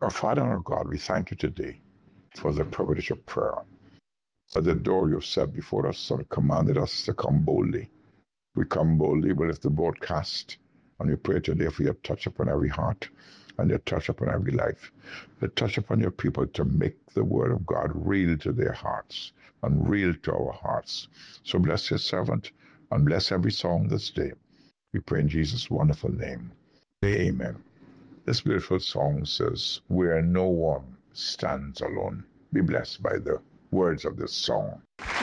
Our Father and our God, we thank you today for the privilege of prayer. For the door you've set before us and commanded us to come boldly. We come boldly, but it's the broadcast. And we pray today for your touch upon every heart and your touch upon every life. The touch upon your people to make the word of God real to their hearts and real to our hearts. So bless your servant and bless every song this day. We pray in Jesus' wonderful name. Amen. This beautiful song says, "Where no one stands alone." Be blessed by the words of this song.